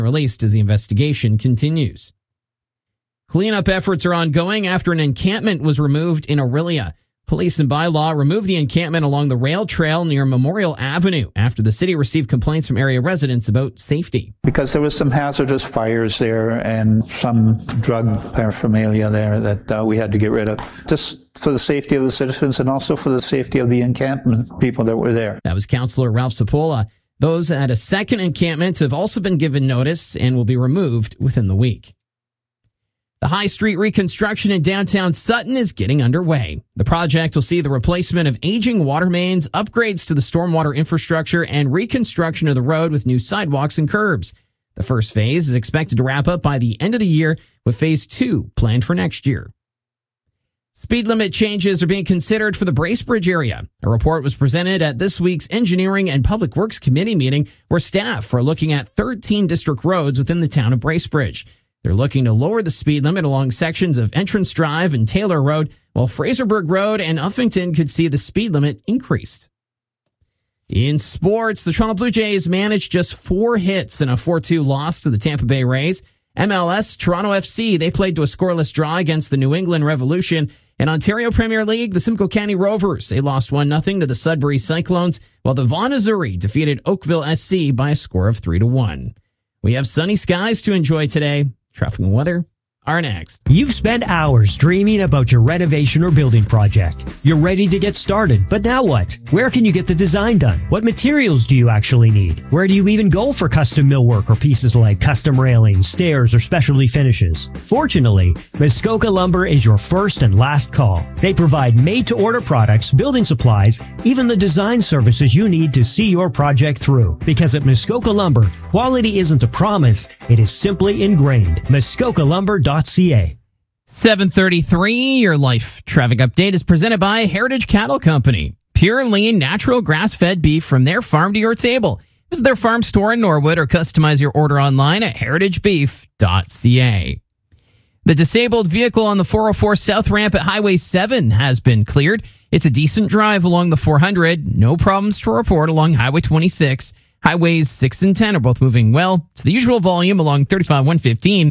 released as the investigation continues. Cleanup efforts are ongoing after an encampment was removed in Orillia. Police and bylaw removed the encampment along the rail trail near Memorial Avenue after the city received complaints from area residents about safety. Because there was some hazardous fires there and some drug paraphernalia there that we had to get rid of, just for the safety of the citizens and also for the safety of the encampment people that were there. That was Councillor Ralph Sapola. Those at a second encampment have also been given notice and will be removed within the week. The High Street reconstruction in downtown Sutton is getting underway. The project will see the replacement of aging water mains, upgrades to the stormwater infrastructure, and reconstruction of the road with new sidewalks and curbs. The first phase is expected to wrap up by the end of the year, with phase 2 planned for next year. Speed limit changes are being considered for the Bracebridge area. A report was presented at this week's Engineering and Public Works Committee meeting, where staff are looking at 13 district roads within the town of Bracebridge. They're looking to lower the speed limit along sections of Entrance Drive and Taylor Road, while Fraserburg Road and Uffington could see the speed limit increased. In sports, the Toronto Blue Jays managed just 4 hits in a 4-2 loss to the Tampa Bay Rays. MLS, Toronto FC, they played to a scoreless draw against the New England Revolution. In Ontario Premier League, the Simcoe County Rovers, they lost 1-0 to the Sudbury Cyclones, while the Vaughan Azzurri defeated Oakville SC by a score of 3-1. We have sunny skies to enjoy today. Traffic and weather are next. You've spent hours dreaming about your renovation or building project. You're ready to get started, but now what? Where can you get the design done? What materials do you actually need? Where do you even go for custom millwork or pieces like custom railings, stairs, or specialty finishes? Fortunately, Muskoka Lumber is your first and last call. They provide made-to-order products, building supplies, even the design services you need to see your project through. Because at Muskoka Lumber, quality isn't a promise, it is simply ingrained. MuskokaLumber.ca. 7:33, your life traffic update is presented by Heritage Cattle Company. Pure, lean, natural, grass-fed beef from their farm to your table. Visit their farm store in Norwood or customize your order online at heritagebeef.ca. The disabled vehicle on the 404 South Ramp at Highway 7 has been cleared. It's a decent drive along the 400. No problems to report along Highway 26. Highways 6 and 10 are both moving well. It's the usual volume along 35-115.